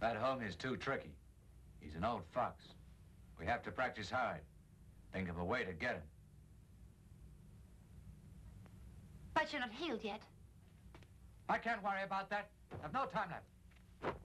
That homie is too tricky. He's an old fox. We have to practice hard. Think of a way to get him. But you're not healed yet. I can't worry about that. I've no time left.